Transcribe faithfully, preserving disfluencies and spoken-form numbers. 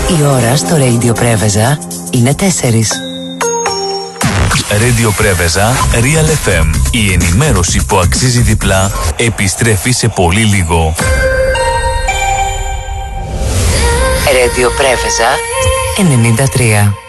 Η ώρα στο Radio Πρέβεζα είναι τέσσερις. Radio Πρέβεζα, Real εφ εμ. Η ενημέρωση που αξίζει διπλά επιστρέφει σε πολύ λίγο. Radio Πρέβεζα ενενήντα τρία.